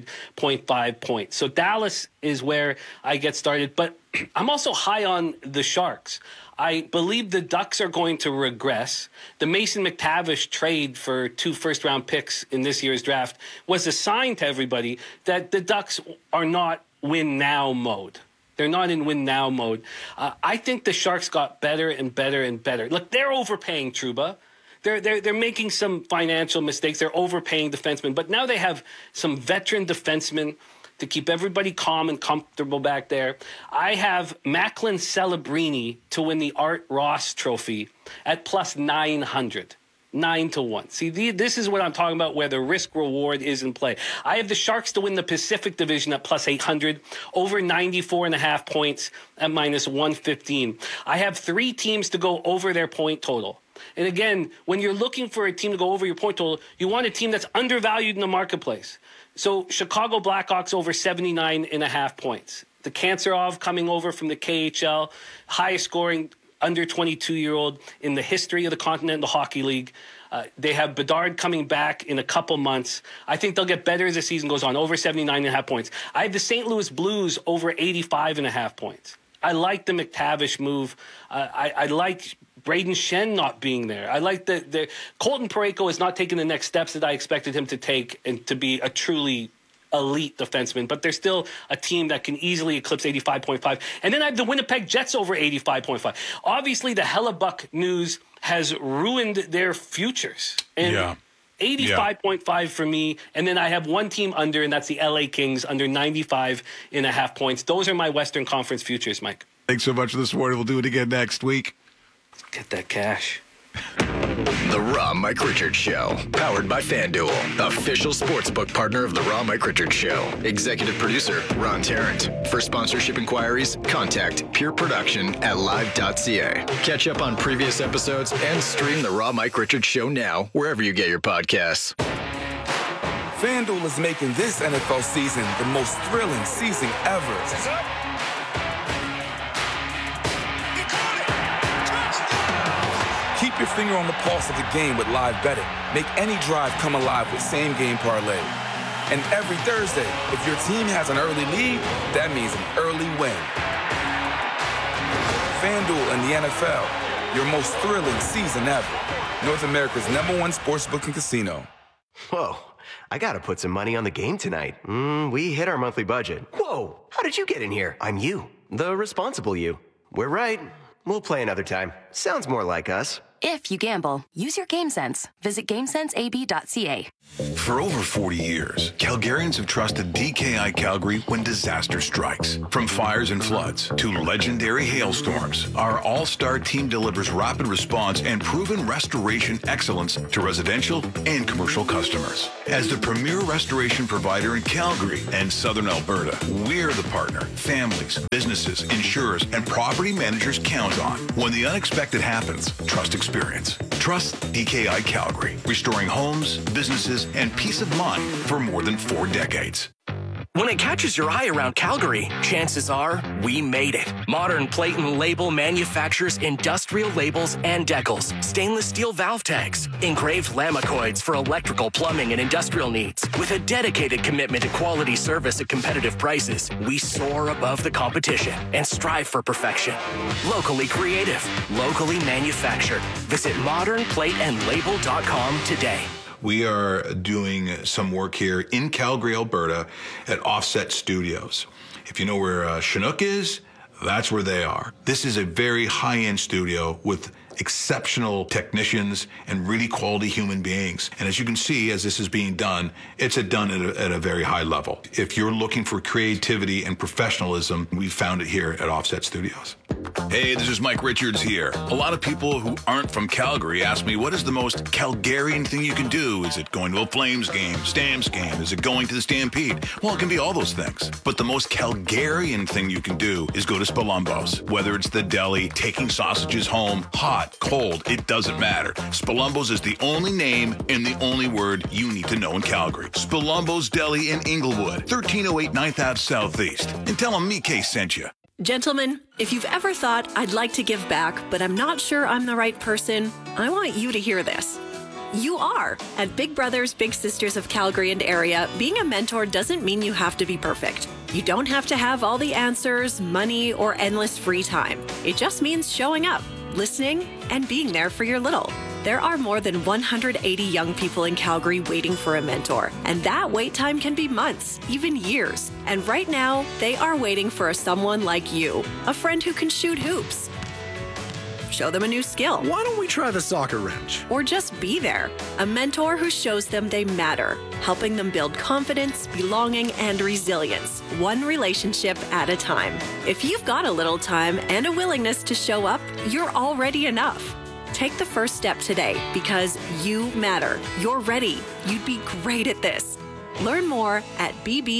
100.5 points. So Dallas is where I get started. But I'm also high on the Sharks. I believe the Ducks are going to regress. The Mason McTavish trade for 2 first-round picks in this year's draft was a sign to everybody that the Ducks are not win-now mode. They're not in win-now mode. I think the Sharks got better and better and better. Look, they're overpaying Trouba. They're making some financial mistakes. They're overpaying defensemen. But now they have some veteran defensemen to keep everybody calm and comfortable back there. I have Macklin Celebrini to win the Art Ross Trophy at plus 900. 9-1. See, this is what I'm talking about, where the risk-reward is in play. I have the Sharks to win the Pacific Division at plus 800, over 94.5 points at minus 115. I have 3 teams to go over their point total. And again, when you're looking for a team to go over your point total, you want a team that's undervalued in the marketplace. So Chicago Blackhawks over 79.5 points. The Kanserov coming over from the KHL, highest scoring under 22-year-old in the history of the Continental Hockey League. They have Bedard coming back in a couple months. I think they'll get better as the season goes on, over 79.5 points. I have the St. Louis Blues over 85.5 points. I like the McTavish move. I like Braden Shen not being there. I like the Colton Parayko has not taken the next steps that I expected him to take and to be a truly elite defenseman, but they're still a team that can easily eclipse 85.5. And then I have the Winnipeg Jets over 85.5. Obviously, the Hellebuck news has ruined their futures. And 85.5 for me. And then I have one team under, and that's the LA Kings under 95.5 points. Those are my Western Conference futures, Mike. Thanks so much this morning. We'll do it again next week. Get that cash. The Raw Mike Richards Show, powered by FanDuel, official sportsbook partner of The Raw Mike Richards Show. Executive producer, Ron Tarrant. For sponsorship inquiries, contact Pure Production at live.ca. Catch up on previous episodes and stream The Raw Mike Richards Show now, wherever you get your podcasts. FanDuel is making this NFL season the most thrilling season ever. Keep your finger on the pulse of the game with live betting. Make any drive come alive with same-game parlay. And every Thursday, if your team has an early lead, that means an early win. FanDuel and the NFL. Your most thrilling season ever. North America's #1 sportsbook and casino. Whoa, I gotta put some money on the game tonight. We hit our monthly budget. Whoa, how did you get in here? I'm you, the responsible you. We're right. We'll play another time. Sounds more like us. If you gamble, use your game sense. Visit GameSenseAB.ca. For over 40 years, Calgarians have trusted DKI Calgary when disaster strikes. From fires and floods to legendary hailstorms, our all-star team delivers rapid response and proven restoration excellence to residential and commercial customers. As the premier restoration provider in Calgary and Southern Alberta, we're the partner families, businesses, insurers, and property managers count on. When the unexpected happens, trust experience. Trust DKI Calgary, restoring homes, businesses, and peace of mind for more than 4 decades. When it catches your eye around Calgary, chances are we made it. Modern Plate and Label manufactures industrial labels and decals, stainless steel valve tags, engraved lamecoids for electrical, plumbing, and industrial needs. With a dedicated commitment to quality service at competitive prices, we soar above the competition and strive for perfection. Locally creative, locally manufactured. Visit modernplateandlabel.com today. We are doing some work here in Calgary, Alberta at Offset Studios. If you know where Chinook is, that's where they are. This is a very high-end studio with exceptional technicians and really quality human beings. And as you can see, as this is being done, it's done at a very high level. If you're looking for creativity and professionalism, we found it here at Offset Studios. Hey, this is Mike Richards here. A lot of people who aren't from Calgary ask me, what is the most Calgarian thing you can do? Is it going to a Flames game, Stamps game? Is it going to the Stampede? Well, it can be all those things. But the most Calgarian thing you can do is go to Spalumbo's. Whether it's the deli, taking sausages home, hot, cold, it doesn't matter. Spalumbo's is the only name and the only word you need to know in Calgary. Spalumbo's Deli in Inglewood, 1308 9th Ave Southeast. And tell them Mike sent you. Gentlemen, if you've ever thought, I'd like to give back, but I'm not sure I'm the right person, I want you to hear this. You are. At Big Brothers Big Sisters of Calgary and area, being a mentor doesn't mean you have to be perfect. You don't have to have all the answers, money, or endless free time. It just means showing up, listening, and being there for your little. There are more than 180 young people in Calgary waiting for a mentor, and that wait time can be months, even years. And right now, they are waiting for someone like you, a friend who can shoot hoops. Show them a new skill. Why don't we try the soccer wrench? Or just be there. A mentor who shows them they matter, helping them build confidence, belonging, and resilience, one relationship at a time. If you've got a little time and a willingness to show up, you're already enough. Take the first step today because you matter. You're ready. You'd be great at this. Learn more at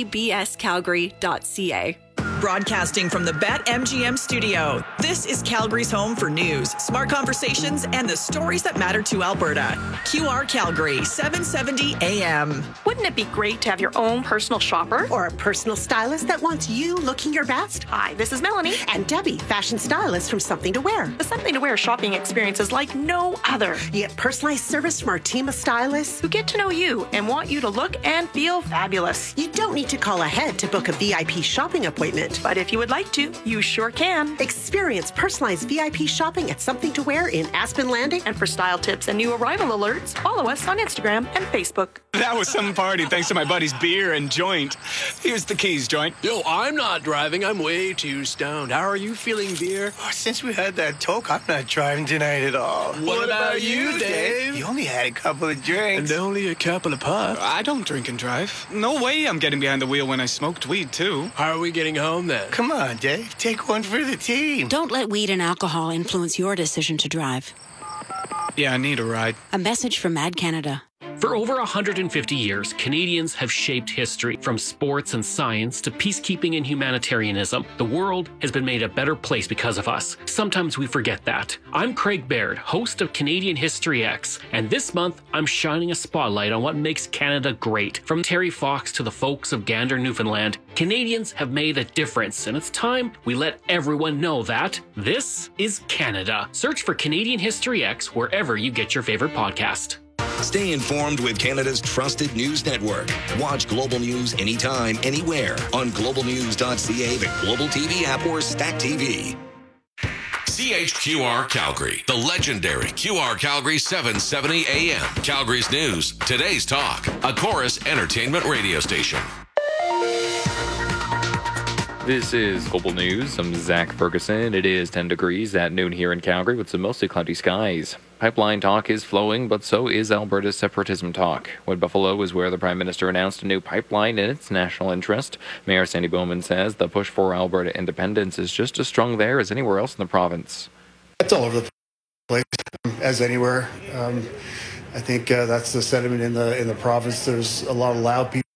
bbbscalgary.ca. Broadcasting from the BetMGM studio, this is Calgary's home for news, smart conversations, and the stories that matter to Alberta. QR Calgary, 770 AM. Wouldn't it be great to have your own personal shopper? Or a personal stylist that wants you looking your best? Hi, this is Melanie. And Debbie, fashion stylist from Something to Wear. The Something to Wear shopping experience is like no other. You get personalized service from our team of stylists who get to know you and want you to look and feel fabulous. You don't need to call ahead to book a VIP shopping appointment. But if you would like to, you sure can. Experience personalized VIP shopping at Something to Wear in Aspen Landing. And for style tips and new arrival alerts, follow us on Instagram and Facebook. That was some party thanks to my buddy's beer and joint. Here's the keys, joint. Yo, I'm not driving. I'm way too stoned. How are you feeling, beer? Oh, since we had that talk, I'm not driving tonight at all. What about you, Dave? You only had a couple of drinks. And only a couple of puffs. I don't drink and drive. No way I'm getting behind the wheel when I smoked weed, too. How are we getting home, then? Come on, Dave. Take one for the team. Don't let weed and alcohol influence your decision to drive. Yeah, I need a ride. A message from Mad Canada. For over 150 years, Canadians have shaped history. From sports and science to peacekeeping and humanitarianism, the world has been made a better place because of us. Sometimes we forget that. I'm Craig Baird, host of Canadian History X, and this month I'm shining a spotlight on what makes Canada great. From Terry Fox to the folks of Gander, Newfoundland, Canadians have made a difference, and it's time we let everyone know that this is Canada. Search for Canadian History X wherever you get your favorite podcast. Stay informed with Canada's trusted news network. Watch Global News anytime, anywhere on globalnews.ca, the Global TV app, or Stack TV. CHQR Calgary, the legendary QR Calgary 770 AM. Calgary's news, today's talk, a Chorus Entertainment radio station. This is Global News. I'm Zach Ferguson. It is 10 degrees at noon here in Calgary with some mostly cloudy skies. Pipeline talk is flowing, but so is Alberta's separatism talk. Wood Buffalo is where the Prime Minister announced a new pipeline in its national interest. Mayor Sandy Bowman says the push for Alberta independence is just as strong there as anywhere else in the province. It's all over the place, as anywhere. I think that's the sentiment in the province. There's a lot of loud people.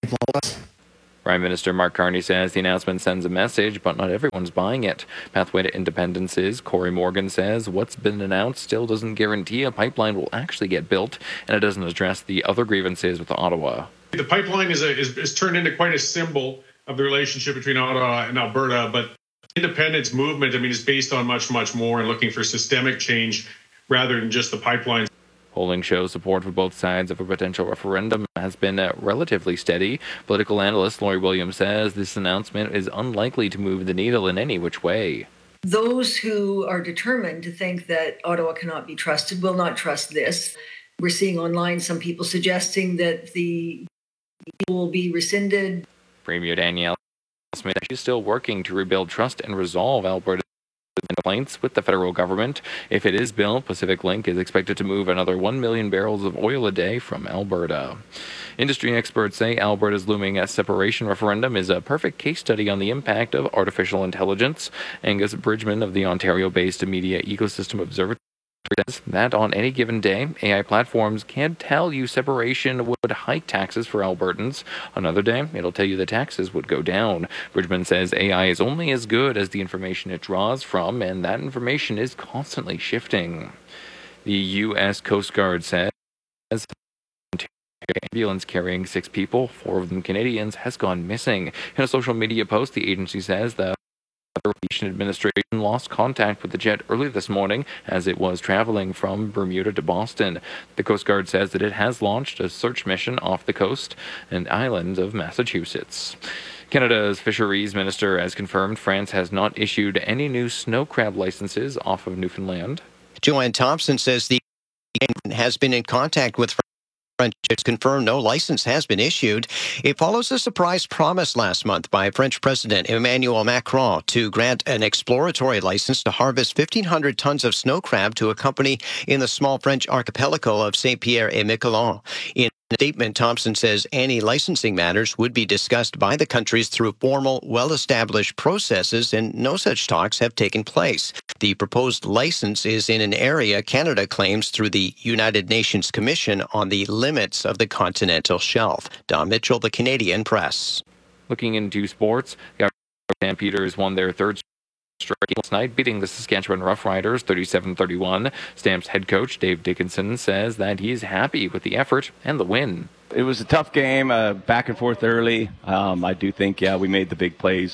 Prime Minister Mark Carney says the announcement sends a message, but not everyone's buying it. Pathway to Independence is Corey Morgan says what's been announced still doesn't guarantee a pipeline will actually get built, and it doesn't address the other grievances with Ottawa. The pipeline is turned into quite a symbol of the relationship between Ottawa and Alberta, but independence movement, is based on much, much more and looking for systemic change rather than just the pipeline. Polling shows support for both sides of a potential referendum has been relatively steady. Political analyst Lori Williams says this announcement is unlikely to move the needle in any which way. Those who are determined to think that Ottawa cannot be trusted will not trust this. We're seeing online some people suggesting that the deal will be rescinded. Premier Danielle Smith is still working to rebuild trust and resolve Alberta's complaints with the federal government. If it is built, Pacific Link is expected to move another 1 million barrels of oil a day from Alberta. Industry experts say Alberta's looming separation referendum is a perfect case study on the impact of artificial intelligence. Angus Bridgman of the Ontario-based Media Ecosystem Observatory says that on any given day, AI platforms can tell you separation would hike taxes for Albertans. Another day, it'll tell you the taxes would go down. Bridgman says AI is only as good as the information it draws from, and that information is constantly shifting. The U.S. Coast Guard says an ambulance carrying 6 people, 4 of them Canadians, has gone missing. In a social media post, the agency says the Aviation Administration lost contact with the jet early this morning as it was traveling from Bermuda to Boston. The Coast Guard says that it has launched a search mission off the coast and islands of Massachusetts. Canada's Fisheries Minister has confirmed France has not issued any new snow crab licenses off of Newfoundland. Joanne Thompson says the has been in contact with French. It's confirmed no license has been issued. It follows a surprise promise last month by French President Emmanuel Macron to grant an exploratory license to harvest 1,500 tons of snow crab to a company in the small French archipelago of Saint-Pierre-et-Miquelon. In a statement, Thompson says any licensing matters would be discussed by the countries through formal, well-established processes, and no such talks have taken place. The proposed license is in an area Canada claims through the United Nations Commission on the Limits of the Continental Shelf. Don Mitchell, The Canadian Press. Looking into sports, the Stampeders won their third straight last night, beating the Saskatchewan Roughriders 37-31. Stamps head coach Dave Dickinson says that he's happy with the effort and the win. It was a tough game, back and forth early. I do think, we made the big plays.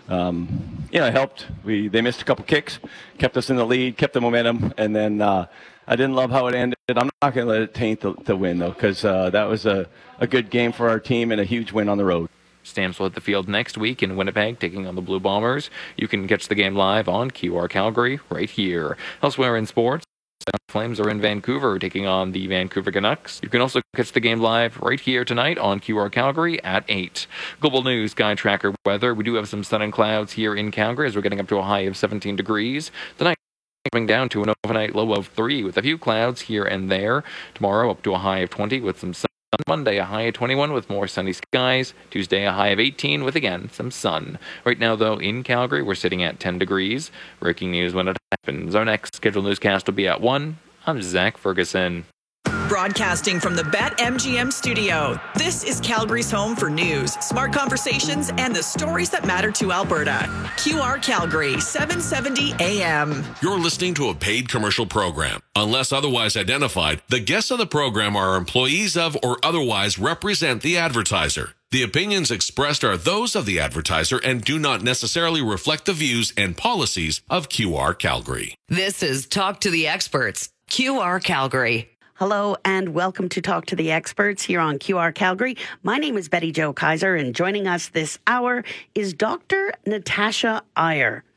It helped. They missed a couple kicks, kept us in the lead, kept the momentum, and then I didn't love how it ended. I'm not going to let it taint the win, though, because that was a good game for our team and a huge win on the road. Stamps will hit the field next week in Winnipeg, taking on the Blue Bombers. You can catch the game live on QR Calgary right here. Elsewhere in sports, the Flames are in Vancouver, taking on the Vancouver Canucks. You can also catch the game live right here tonight on QR Calgary at 8. Global News Sky Tracker weather. We do have some sun and clouds here in Calgary as we're getting up to a high of 17 degrees. Tonight, coming down to an overnight low of 3 with a few clouds here and there. Tomorrow, up to a high of 20 with some sun. Monday, a high of 21 with more sunny skies. Tuesday, a high of 18 with, again, some sun. Right now, though, in Calgary, we're sitting at 10 degrees. Breaking news when it happens. Our next scheduled newscast will be at 1. I'm Zach Ferguson. Broadcasting from the BetMGM studio, this is Calgary's home for news, smart conversations, and the stories that matter to Alberta. QR Calgary, 770 AM. You're listening to a paid commercial program. Unless otherwise identified, the guests of the program are employees of or otherwise represent the advertiser. The opinions expressed are those of the advertiser and do not necessarily reflect the views and policies of QR Calgary. This is Talk to the Experts, QR Calgary. Hello and welcome to Talk to the Experts here on QR Calgary. My name is Betty Jo Kaiser, and joining us this hour is Dr. Natasha Iyer.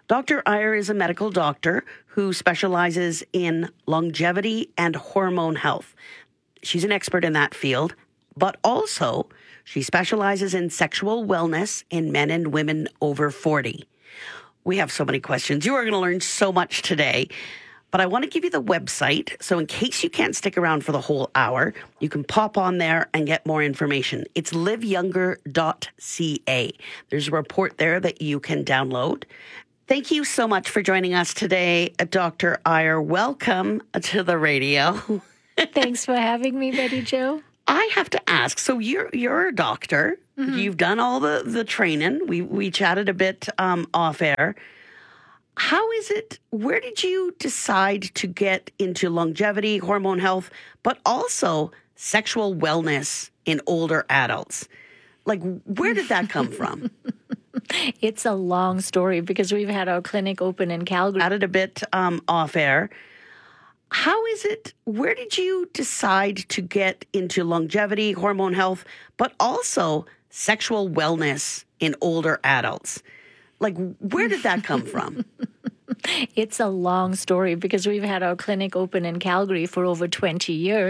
Dr. Iyer is a medical doctor who specializes in longevity and hormone health. She's an expert in that field, but also she specializes in sexual wellness in men and women over 40. We have so many questions. You are going to learn so much today. But I want to give you the website, so in case you can't stick around for the whole hour, you can pop on there and get more information. It's liveyounger.ca. There's a report there that you can download. Thank you so much for joining us today, Dr. Iyer. Welcome to the radio. Thanks for having me, Betty Jo. I have to ask, so you're a doctor. Mm-hmm. You've done all the training. We chatted a bit off air. How is it, where did you decide to get into longevity, hormone health, but also sexual wellness in older adults? Like, where did that come from? It's a long story because we've had our clinic open in Calgary. Chatted a bit off air. How is it, where did you decide to get into longevity, hormone health, but also sexual wellness in older adults? Like, where did that come from? It's a long story because we've had our clinic open in Calgary for over 20 years.